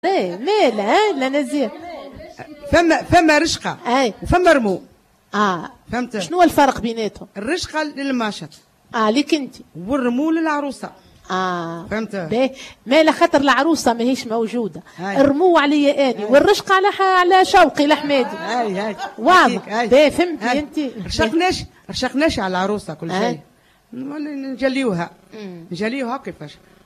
ايه مالا لا نزيه. فما رشقه وفما رمو. فهمت. شنو الفرق بيناتهم؟ الرشقه للماشط ليك انت، والرمو للعروسه. فهمت. باهي مالا خاطر العروسه ماهيش موجوده. الرمو عليا اني والرشقه على شوقي لحمادي. هاي واضح. باهي فهمتي انت. رشقناش على العروسه كل شيء. نجليوها كيفاش